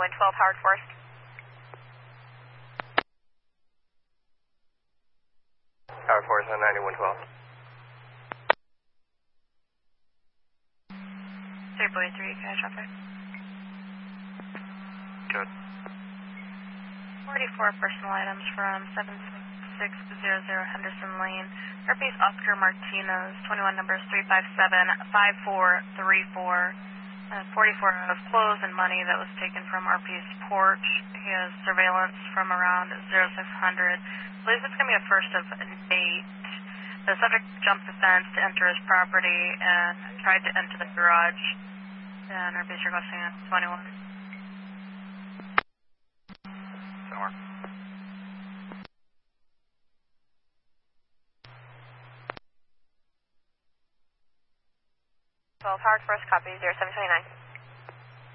9112 Howard Forest. Howard Forest on 9112. 3.3, can I traffic? Good. 44 personal items from 76600 Henderson Lane. Herpes Oscar Martinez, 21 numbers 357-5434. 44 of clothes and money that was taken from RP's porch. He has surveillance from around 0600. Believes it's going to be a first of date. The subject jumped the fence to enter his property and tried to enter the garage. And RP's requesting a 21. Somewhere. 12 Howard Forest, copy 0729.